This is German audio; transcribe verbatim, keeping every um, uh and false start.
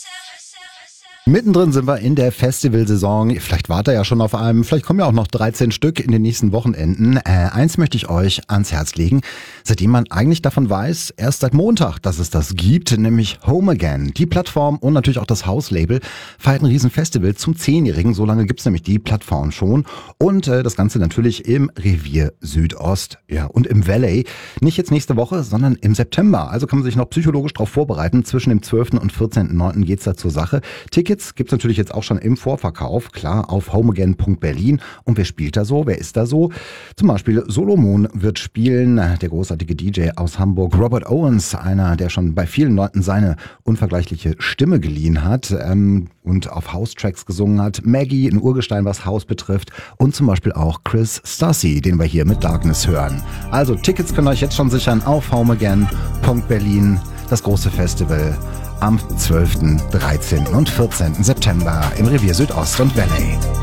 Mittendrin sind wir in der Festivalsaison. Vielleicht wart ihr ja schon auf einem, vielleicht kommen ja auch noch dreizehn Stück in den nächsten Wochenenden. Äh, eins möchte ich euch ans Herz legen, seitdem man eigentlich davon weiß, erst seit Montag, dass es das gibt, nämlich Home Again. Die Plattform und natürlich auch das Hauslabel feiert ein Riesenfestival zum Zehnjährigen. So lange gibt's nämlich die Plattform schon. Und äh, das Ganze natürlich im Revier Südost, ja, und im Valley. Nicht jetzt nächste Woche, sondern im September. Also kann man sich noch psychologisch darauf vorbereiten. Zwischen dem zwölften und vierzehnten neunten geht's da zur Sache. Tickets gibt's natürlich jetzt auch schon im Vorverkauf, klar, auf homeagain punkt berlin. Und wer spielt da so? Wer ist da so? Zum Beispiel Solomon wird spielen, der großartige D J aus Hamburg. Robert Owens, einer, der schon bei vielen Leuten seine unvergleichliche Stimme geliehen hat ähm, und auf House-Tracks gesungen hat. Maggie, ein Urgestein, was House betrifft. Und zum Beispiel auch Chris Stassi, den wir hier mit Darkness hören. Also Tickets könnt ihr euch jetzt schon sichern auf homeagain punkt berlin. Das große Festival am zwölften, dreizehnten und vierzehnten September im Revier Südost und Valley.